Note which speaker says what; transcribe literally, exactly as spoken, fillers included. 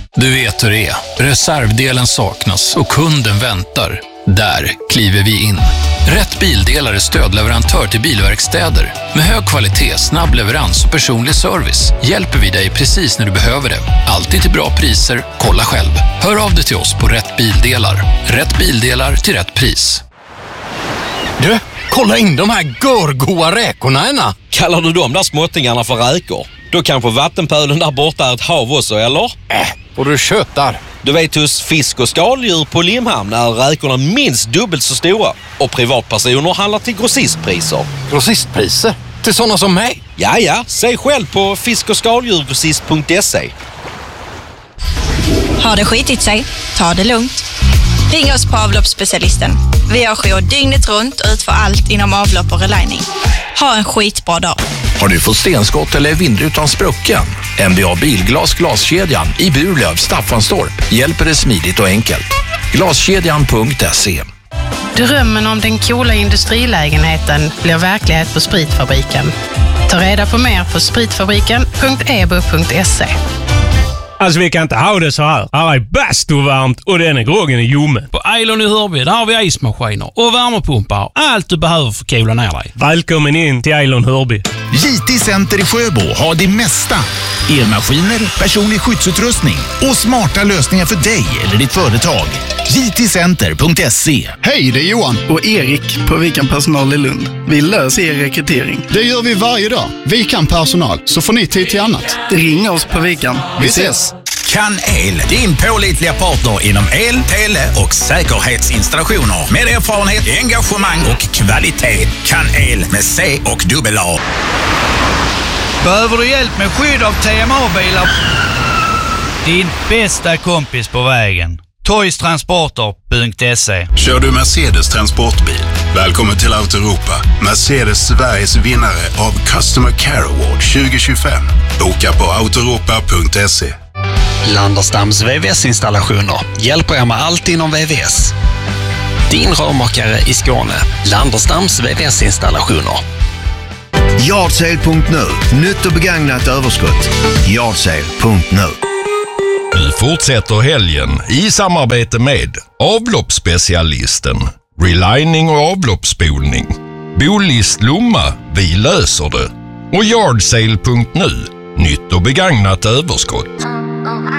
Speaker 1: Du vet hur det är. Reservdelen saknas och kunden väntar. Där kliver vi in. Rätt Bildelar är stödleverantör till bilverkstäder. Med hög kvalitet, snabb leverans och personlig service hjälper vi dig precis när du behöver det. Alltid till bra priser. Kolla själv. Hör av dig till oss på Rätt Bildelar. Rätt Bildelar till rätt pris.
Speaker 2: Du, kolla in de här görgoa räkorna ena.
Speaker 3: Kallar du de där småttingarna för räkor? Då kanske vattenpölen där borta är ett hav också, eller?
Speaker 2: Äh, och du köttar.
Speaker 3: Du vet, hos fisk- och skaldjur på Limhamn är räkorna minst dubbelt så stora. Och privatpersoner handlar till grossistpriser.
Speaker 2: Grossistpriser? Till sådana som mig?
Speaker 3: Ja, ja. Se själv på fisk och skaldjurgrossist punkt se.
Speaker 4: Har det skitit sig? Ta det lugnt. Ring oss på avloppsspecialisten. Vi har jour dygnet runt och utför allt inom avlopp och relining. Ha en skitbra dag.
Speaker 5: Har du fått stenskott eller vindrutan sprucken? M B A Bilglas Glaskedjan i Burlöv, Staffanstorp hjälper det smidigt och enkelt. Glaskedjan punkt se.
Speaker 6: Drömmen om den coola industrilägenheten blir verklighet på Spritfabriken. Ta reda på mer på spritfabriken punkt e b u punkt se.
Speaker 7: Alltså vi kan inte ha det så här. Här är bastuvarmt och den är groggen i ljummen.
Speaker 8: På Eilon i Hörby, där har vi ismaskiner och värmepumpar. Allt du behöver för att kola ner dig.
Speaker 7: Välkommen in till Eilon Hörby.
Speaker 9: J T Center i Sjöbo har det mesta. Elmaskiner, personlig skyddsutrustning och smarta lösningar för dig eller ditt företag. J T center punkt se.
Speaker 10: Hej, det är Johan
Speaker 11: och Erik på Vikan Personal i Lund. Vi löser er rekrytering.
Speaker 10: Det gör vi varje dag. Vikan Personal, så får ni tid till annat.
Speaker 11: Ring oss på Vikan.
Speaker 10: Vi ses.
Speaker 12: Kan El, din pålitliga partner inom el, tele och säkerhetsinstallationer. Med erfarenhet, engagemang och kvalitet. Kan El med C och dubbel A.
Speaker 13: Behöver du hjälp med skydd av T M A-bilar? Din bästa kompis på vägen. Toys Transporter punkt se.
Speaker 14: Kör du Mercedes transportbil? Välkommen till Autoropa. Mercedes Sveriges vinnare av Customer Care Award tjugo tjugofem. Boka på autoropa punkt se.
Speaker 15: Landerstams V V S-installationer hjälper er med allt inom V V S. Din rörmakare i Skåne. Landerstams V V S-installationer.
Speaker 16: Yardsale punkt nu. Nytt och begagnat överskott. Yardsale punkt nu.
Speaker 17: Nu fortsätter helgen i samarbete med avloppsspecialisten, relining och avloppsspolning, Bolist Lomma, vi löser det, och Yardsale punkt nu, nytt och begagnat överskott.